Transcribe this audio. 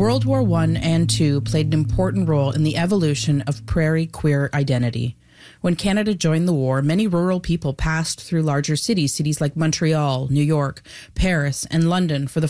World War I and II played an important role in the evolution of prairie queer identity. When Canada joined the war, many rural people passed through larger cities like Montreal, New York, Paris, and London for the